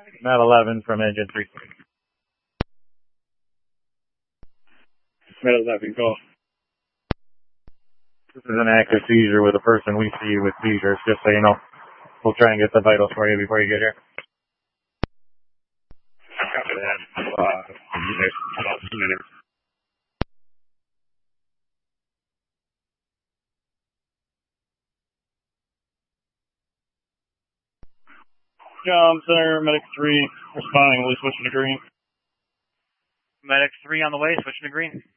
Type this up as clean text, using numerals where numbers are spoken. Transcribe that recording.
Med 11 from engine 3. Med 11, go. This is an active seizure with a person we see with seizures, just so you know. We'll try and get the vitals for you before you get here. Copy that. Center, Medic 3, responding, we'll switching to green. Medic 3 on the way, switching to green.